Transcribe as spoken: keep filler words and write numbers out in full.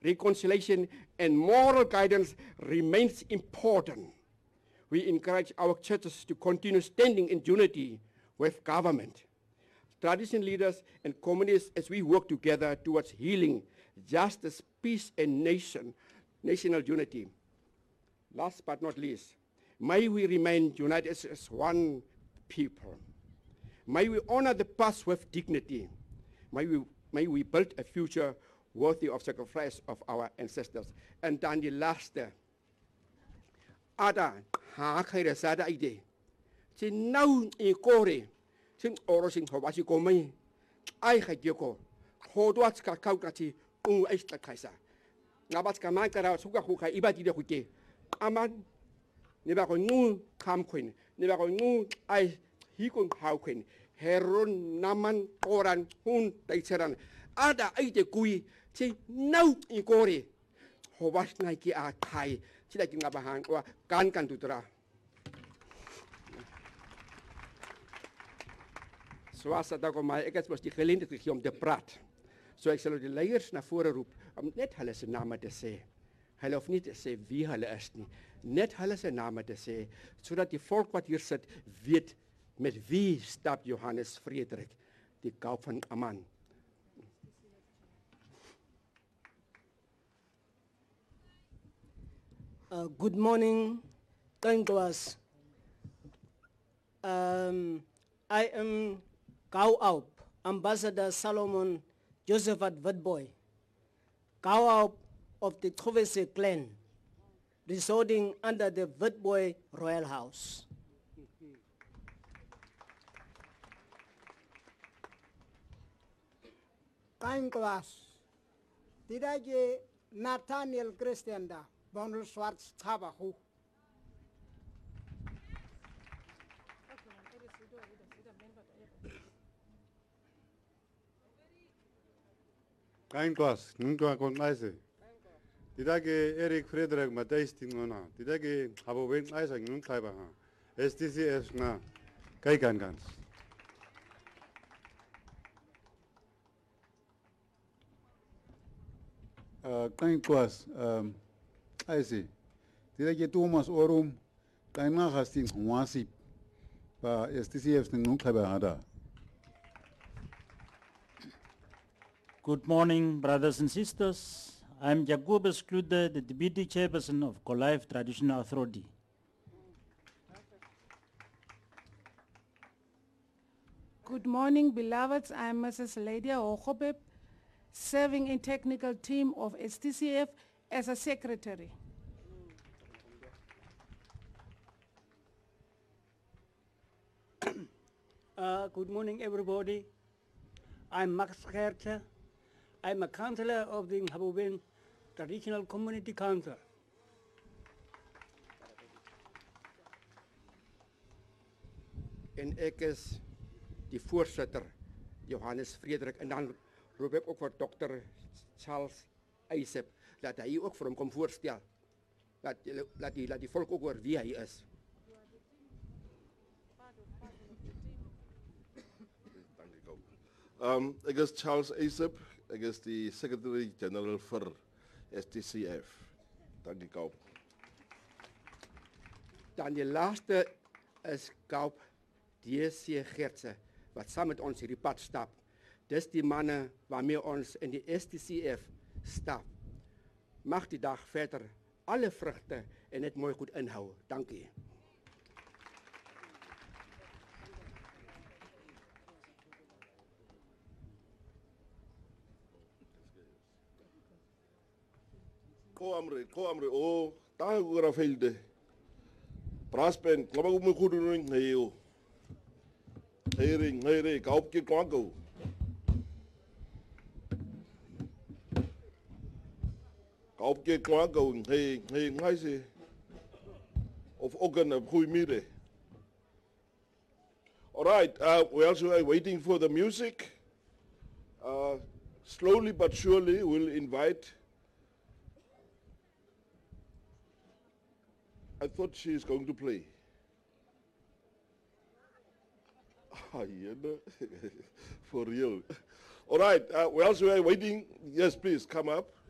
reconciliation, and moral guidance remains important. We encourage our churches to continue standing in unity with government, tradition leaders, and communities as we work together towards healing, justice, peace, and nation, national unity. Last but not least, may we remain united as one people. May we honor the past with dignity. May we, may we build a future worthy of sacrifice of our ancestors. And then the last, ada ha khaira sada ide. Si nau I kore, sin oro sin hobasi komai, ai khajoko, hodwats ka kaukati, un aista kaisa. Nabats ka man kara suka kuka ibadi de kuke. Aman, neba ko nu kam queen, neba ko nu ai hikun how queen, heron naman oran hun taiseran. Ada aite kui, si nau I kore, hobas naiki a kai, sila kingabahan wa kan kan tutra. Zoals dat ook maar ek het was die geleentheid gegee om te praat. So ek sal die leiers na vore roep om net hulle se name te sê. Hulle hoef nie te sê wie hulle is nie, net hulle se name te sê sodat die volk wat hier sit weet met wie stap Johannes Frederik, die Kaap van Amman. Uh, good morning, Kankwas. Um, I am Kau Aup, Ambassador Solomon Josephat Witbooi, Kau Aup of the Trovese clan, residing under the Witbooi Royal House. Kankwas, Tidaje Nathaniel Christianda, Bonul Swartz Tabahu. Kankwas, nunca con maise. Tidake Eric Frederick Matthijs Tingona. Tidake Habowen Isaac Nunkaiba. S T C S na Kaikangans. Kankwas, I see. Tidake Thomas Orum, Kaina Hasting Wasi, pa S T C S Nunkaiba Hada. Good morning, brothers and sisters. I'm Jacobus Klude, the Deputy Chairperson of Kolive Traditional Authority. Good morning, beloveds. I'm Missus Lydia Okhobeb, serving in technical team of S T C F as a secretary. Uh, good morning, everybody. I'm Max Gertje. I'm a councillor of the Habowen Traditional Community Council. En ek is die voorsitter, Johannes Frederik. En dan roep ek ook vir dokter Charles Eisep, dat hy ook vir hom kom voorstel. Dat, dat, die, dat die volk ook hoor wie hy is. Um, ek is Charles Eisep, ek is die Secretary General vir S T C F. Dankie Kaap. Dan die laaste is Kaap D C Gertse, wat saam met ons hierdie pad stap. Dis die manne waarmee ons in die S T C F stap. Mag die dag verder alle vrugte en net mooi goed inhou. Dankie. Ko amre, ko amre, o, taha kura velde. Braspen, ngaba kumu kudu ring heyo. Hering, here, Kaap ki kwanko. Kaap ki kwanko, hey, hey, ngaise. Of ogen of hui mire. All right, uh, we also are waiting for the music. Uh, slowly but surely we'll invite. I thought she is going to play. Ah, yeah, no. For real. All right, uh, we also are waiting. Yes, please come up.